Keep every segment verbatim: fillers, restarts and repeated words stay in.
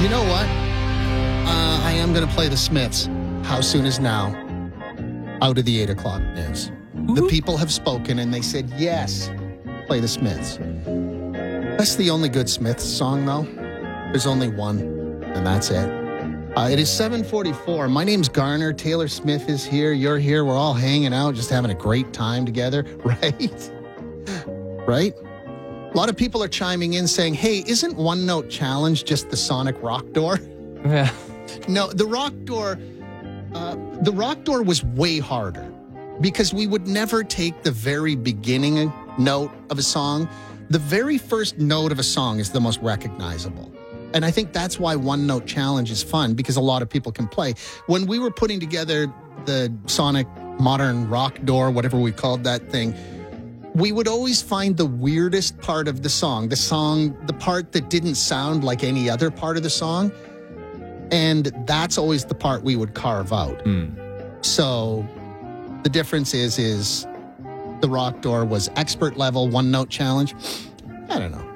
You know what? Uh, I am going to play the Smiths. How soon is now? Out of the eight o'clock news. Ooh. The people have spoken and they said, yes, play the Smiths. That's the only good Smiths song, though. There's only one, and that's it. Uh, it is seven forty-four. My name's Garner. Taylor Smith is here. You're here. We're all hanging out, just having a great time together, right? Right? A lot of people are chiming in saying, hey, isn't One Note Challenge just the Sonic Rock Door? Yeah. No, the Rock Door, uh, the Rock Door was way harder because we would never take the very beginning note of a song. The very first note of a song is the most recognizable. And I think that's why One Note Challenge is fun, because a lot of people can play. When we were putting together the Sonic Modern Rock Door, whatever we called that thing, we would always find the weirdest part of the song, the song, the part that didn't sound like any other part of the song. And that's always the part we would carve out. Mm. So the difference is, is the Rock Door was expert level, One Note Challenge. I don't know.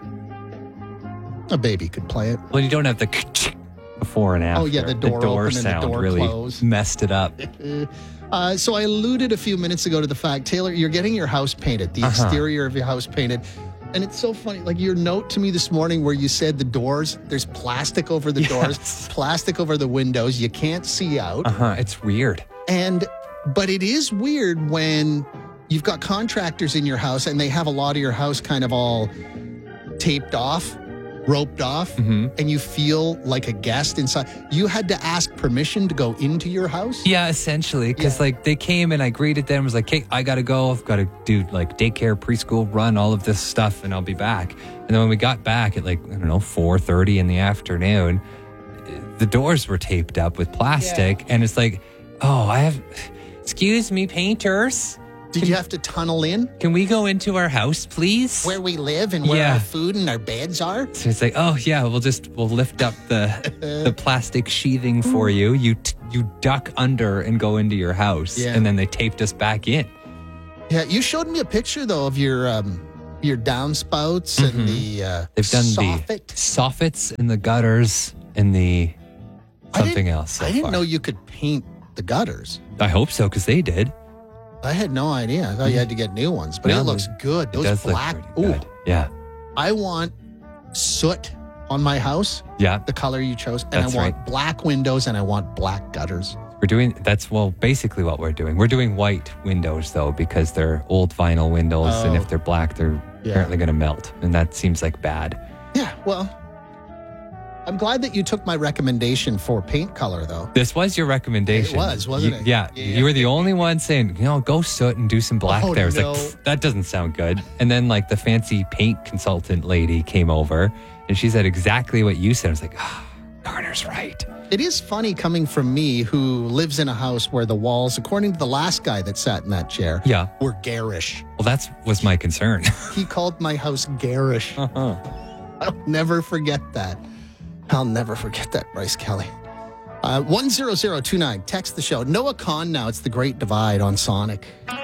A baby could play it. Well, you don't have the before and after. Oh, yeah, the door, the door open sound and the door really close. Messed it up. uh, so I alluded a few minutes ago to the fact, Taylor, you're getting your house painted, the uh-huh. exterior of your house painted. And it's so funny, like your note to me this morning where you said the doors, there's plastic over the yes. doors, plastic over the windows. You can't see out. Uh-huh. It's weird. And, but it is weird when you've got contractors in your house and they have a lot of your house kind of all taped off, roped off, mm-hmm. and you feel like a guest inside. You had to ask permission to go into your house? Yeah, essentially, because yeah. like they came and I greeted them, was like, hey, I gotta go, I've got to do like daycare, preschool, run all of this stuff, and I'll be back. And then when we got back at like, I don't know, four thirty in the afternoon, the doors were taped up with plastic, yeah. and it's like, oh, I have, excuse me, painters. Did can, you have to tunnel in? Can we go into our house, please? Where we live and where yeah. our food and our beds are? So it's like, oh yeah, we'll just, we'll lift up the the plastic sheathing for you. You t- you duck under and go into your house. Yeah. And then they taped us back in. Yeah, you showed me a picture though of your um, your downspouts mm-hmm. and the uh, They've done soffit. the soffits and the gutters and the something I else. So I didn't far. know you could paint the gutters. I hope so, because they did. I had no idea. I thought you had to get new ones, but no, it looks good. Those it does black. Look pretty good. Ooh, yeah. I want soot on my house. Yeah. The color you chose, and That's I want right. black windows and I want black gutters. We're doing, that's, well, basically what we're doing. We're doing white windows, though, because they're old vinyl windows, oh. and if they're black, they're yeah. apparently going to melt, and that seems like bad. Yeah, well, I'm glad that you took my recommendation for paint color, though. This was your recommendation. It was, wasn't you, it? Yeah, yeah. You were the only one saying, you know, go soot and do some black oh, there. I was no. like, that doesn't sound good. And then, like, the fancy paint consultant lady came over, and she said exactly what you said. I was like, ah, oh, Garner's right. It is funny coming from me, who lives in a house where the walls, according to the last guy that sat in that chair, yeah. were garish. Well, that was my concern. He called my house garish. Uh-huh. I'll never forget that. I'll never forget that, Bryce Kelly. Uh, one zero zero two nine, text the show. Noah Kahn now. It's The Great Divide on Sonic.